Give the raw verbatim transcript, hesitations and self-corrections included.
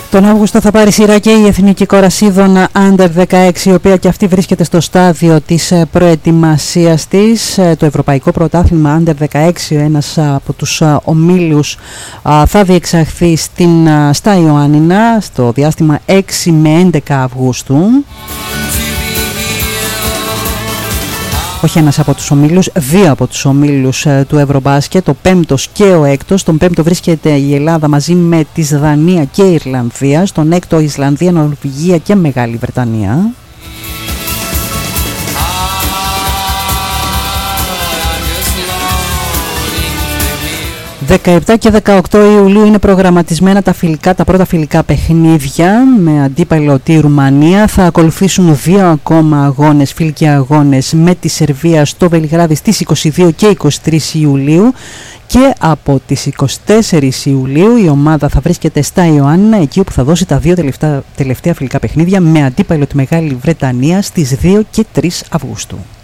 Τον Αύγουστο θα πάρει σειρά και η Εθνική Κορασίδων Άντερ δεκαέξι, η οποία και αυτή βρίσκεται στο στάδιο της προετοιμασίας της. Το Ευρωπαϊκό Πρωτάθλημα Άντερ δεκαέξι, ένας από τους ομίλους, θα διεξαχθεί στην, στα Ιωάννινα στο διάστημα έξι με έντεκα Αυγούστου. Όχι ένας από τους ομίλους, δύο από τους ομίλους ε, του Ευρωμπάσκετ, το πέμπτος και ο έκτος. Στον πέμπτο βρίσκεται η Ελλάδα μαζί με τη Δανία και η Ιρλανδία. Στον έκτο Ισλανδία, Νορβηγία και Μεγάλη Βρετανία. δεκαεπτά και δεκαοκτώ Ιουλίου είναι προγραμματισμένα τα, φιλικά, τα πρώτα φιλικά παιχνίδια με αντίπαλο τη Ρουμανία. Θα ακολουθήσουν δύο ακόμα αγώνες, φιλικοί αγώνες με τη Σερβία στο Βελιγράδι στις είκοσι δύο και είκοσι τρεις Ιουλίου. Και από τις είκοσι τέσσερις Ιουλίου η ομάδα θα βρίσκεται στα Ιωάννινα, εκεί όπου θα δώσει τα δύο τελευταία, τελευταία φιλικά παιχνίδια με αντίπαλο τη Μεγάλη Βρετανία στις δύο και τρεις Αυγούστου.